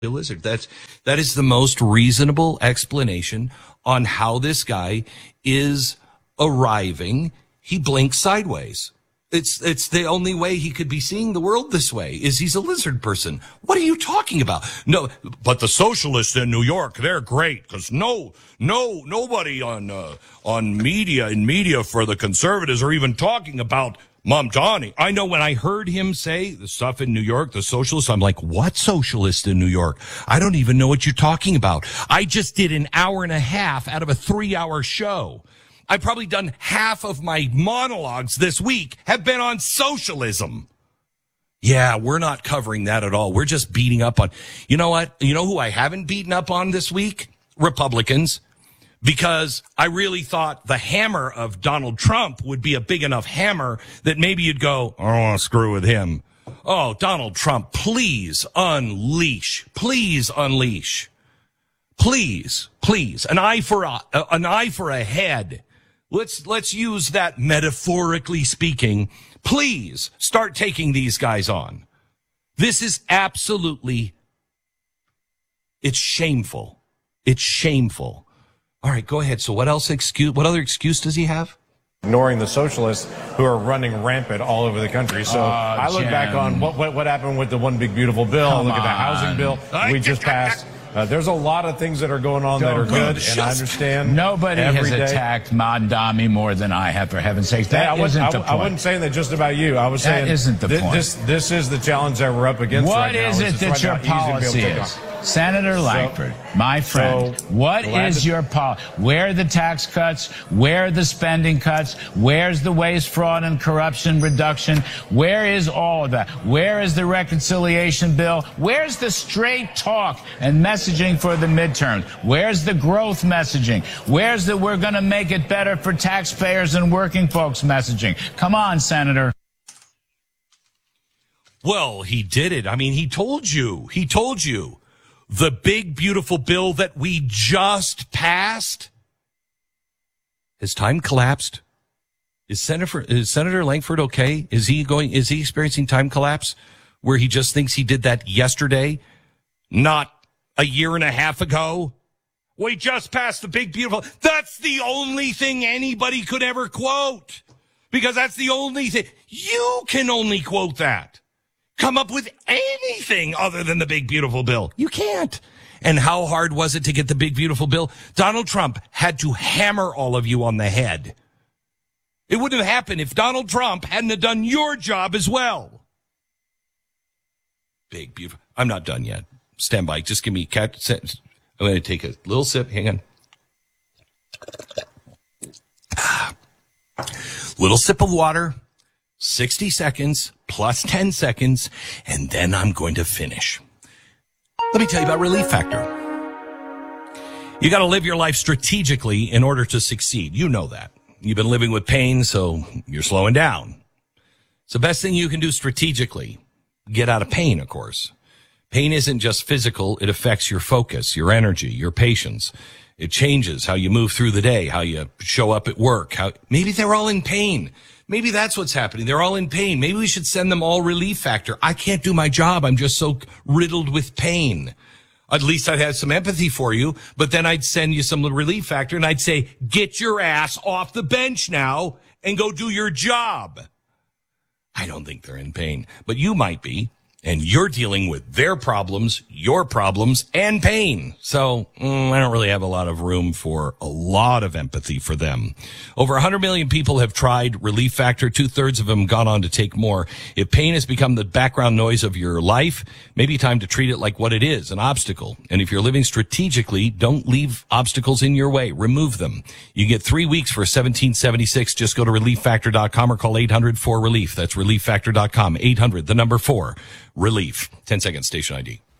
a lizard. That is the most reasonable explanation on how this guy is arriving. He blinks sideways. It's the only way he could be seeing the world this way is he's a lizard person. What are you talking about? No, but the socialists in New York, they're great because nobody on media for the conservatives are even talking about Mamdani. I know when I heard him say the stuff in New York, the socialists, I'm like, what socialist in New York? I don't even know what you're talking about. I just did an hour and a half out of a 3-hour show. I've probably done half of my monologues this week have been on socialism. Yeah, we're not covering that at all. We're just beating up on, you know what? You know who I haven't beaten up on this week? Republicans. Because I really thought the hammer of Donald Trump would be a big enough hammer that maybe you'd go, I don't want to screw with him. Oh, Donald Trump, please unleash. Please unleash. Please. An eye for a head. Let's use that metaphorically speaking. Please start taking these guys on. This is absolutely, it's shameful. It's shameful. All right, go ahead. So what other excuse does he have? Ignoring the socialists who are running rampant all over the country. So I look back on what happened with the One Big Beautiful Bill. Look at the housing bill we just passed. There's a lot of things that are going on that are good, and I understand. Nobody has attacked Mamdani more than I have, for heaven's sake. That isn't the point. I wasn't saying that just about you. I was saying that isn't the point. This is the challenge that we're up against right now. What is it that your policy is? Senator Lankford, my friend, what is your policy? Where are the tax cuts? Where are the spending cuts? Where's the waste, fraud, and corruption reduction? Where is all of that? Where is the reconciliation bill? Where's the straight talk and messaging for the midterms? Where's the growth messaging? Where's the we're going to make it better for taxpayers and working folks messaging? Come on, Senator. Well, he did it. I mean, he told you. The big, beautiful bill that we just passed. Has time collapsed? Is Senator Lankford okay? Is he experiencing time collapse where he just thinks he did that yesterday, not a year and a half ago? We just passed the big, beautiful. That's the only thing anybody could ever quote, because that's the only thing. You can only quote that. Come up with anything other than the big, beautiful bill. You can't. And how hard was it to get the big, beautiful bill? Donald Trump had to hammer all of you on the head. It wouldn't have happened if Donald Trump hadn't have done your job as well. Big, beautiful. I'm not done yet. Stand by. Just give me I'm going to take a little sip. Hang on. Little sip of water. 60 seconds plus 10 seconds, and then I'm going to finish. Let me tell you about Relief Factor. You got to live your life strategically in order to succeed. You know that. You've been living with pain, so you're slowing down. It's the best thing you can do strategically. Get out of pain, of course. Pain isn't just physical. It affects your focus, your energy, your patience. It changes how you move through the day, how you show up at work. Maybe they're all in pain. Maybe that's what's happening. They're all in pain. Maybe we should send them all Relief Factor. I can't do my job. I'm just so riddled with pain. At least I'd have some empathy for you, but then I'd send you some Relief Factor and I'd say, get your ass off the bench now and go do your job. I don't think they're in pain, but you might be. And you're dealing with their problems, your problems, and pain. So I don't really have a lot of room for a lot of empathy for them. Over 100 million people have tried Relief Factor. 2/3 of them gone on to take more. If pain has become the background noise of your life, maybe time to treat it like what it is, an obstacle. And if you're living strategically, don't leave obstacles in your way. Remove them. You get 3 weeks for $17.76. Just go to ReliefFactor.com or call 800-4-RELIEF. That's ReliefFactor.com. 800, the number 4. Relief. 10 seconds, station ID.